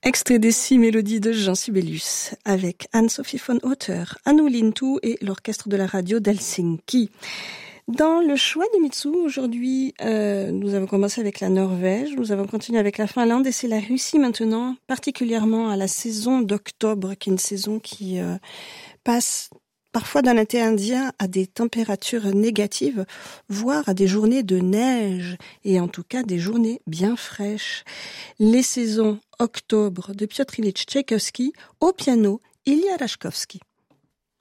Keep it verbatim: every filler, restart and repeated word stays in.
Extrait des six mélodies de Jean Sibelius avec Anne-Sophie von Otter, Anu Lintu et l'orchestre de la radio d'Helsinki. Dans le choix des Mitsu, aujourd'hui, euh, nous avons commencé avec la Norvège, nous avons continué avec la Finlande et c'est la Russie maintenant, particulièrement à la saison d'octobre, qui est une saison qui euh, passe parfois dans l'été indien à des températures négatives, voire à des journées de neige, et en tout cas des journées bien fraîches. Les saisons octobre de Piotr Ilyich Tchaïkovski, au piano, Ilya Rashkovsky.